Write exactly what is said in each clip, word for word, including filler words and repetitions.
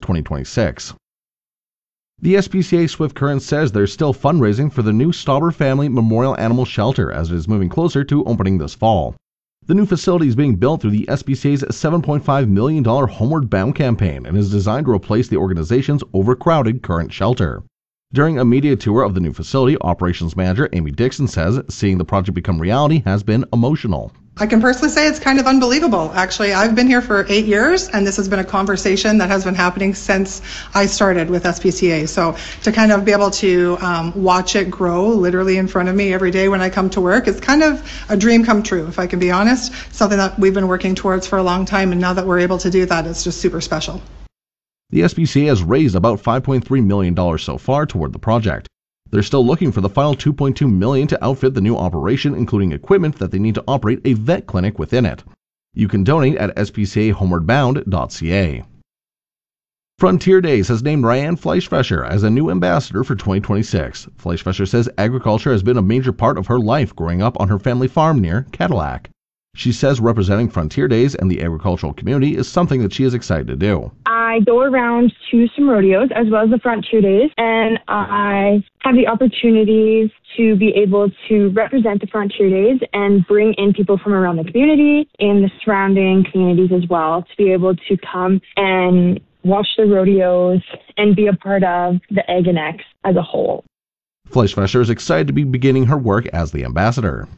twenty twenty-six. The S P C A Swift Current says there's still fundraising for the new Stauber Family Memorial Animal Shelter as it is moving closer to opening this fall. The new facility is being built through the S P C A's seven point five million dollars Homeward Bound campaign and is designed to replace the organization's overcrowded current shelter. During a media tour of the new facility, Operations Manager Amy Dixon says seeing the project become reality has been emotional. I can personally say it's kind of unbelievable. Actually, I've been here for eight years, and this has been a conversation that has been happening since I started with S P C A. So to kind of be able to um, watch it grow literally in front of me every day when I come to work, it's kind of a dream come true, if I can be honest. Something that we've been working towards for a long time, and now that we're able to do that, it's just super special. The S P C A has raised about five point three million dollars so far toward the project. They're still looking for the final two point two million dollars to outfit the new operation, including equipment that they need to operate a vet clinic within it. You can donate at s p c a homeward bound dot c a. Frontier Days has named Ryan Fleischfesser as a new ambassador for twenty twenty-six. Fleischfesser says agriculture has been a major part of her life growing up on her family farm near Cadillac. She says representing Frontier Days and the agricultural community is something that she is excited to do. I go around to some rodeos as well as the Frontier Days, and I have the opportunities to be able to represent the Frontier Days and bring in people from around the community and the surrounding communities as well to be able to come and watch the rodeos and be a part of the Ag and X as a whole. Fleischfesser is excited to be beginning her work as the ambassador.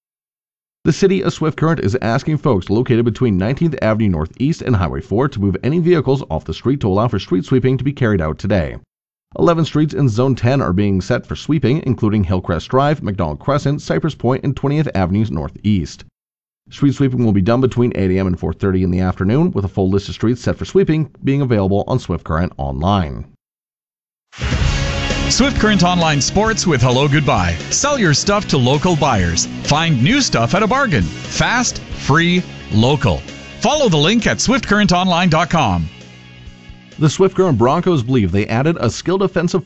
The city of Swift Current is asking folks located between nineteenth Avenue Northeast and Highway four to move any vehicles off the street to allow for street sweeping to be carried out today. eleven streets in Zone ten are being set for sweeping, including Hillcrest Drive, McDonald Crescent, Cypress Point, and twentieth Avenue Northeast. Street sweeping will be done between eight a m and four thirty in the afternoon, with a full list of streets set for sweeping being available on Swift Current online. Swift Current Online Sports with Hello Goodbye. Sell your stuff to local buyers. Find new stuff at a bargain. Fast, free, local. Follow the link at swift current online dot com. The Swift Current Broncos believe they added a skilled offensive